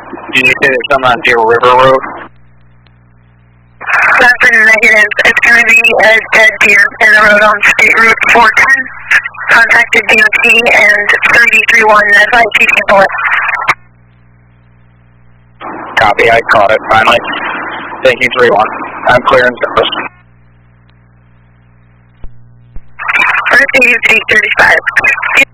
Did you say there's some on Deer River Road? That's a negative. It's going to be a dead deer in the road on State Route 410. Contacted DOT and 331 advised keeping bullet. Copy, I caught it finally. Thank you, 3-1. I'm clear and service. DOT 35.